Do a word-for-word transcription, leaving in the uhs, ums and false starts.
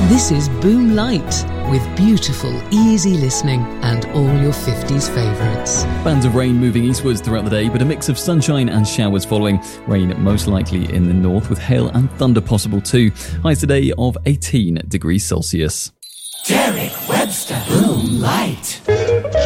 This is Boom Light, with beautiful, easy listening and all your fifties favourites. Bands of rain moving eastwards throughout the day, but a mix of sunshine and showers following. Rain most likely in the north, with hail and thunder possible too. Highs today of eighteen degrees Celsius. Derek Webster, Boom Light.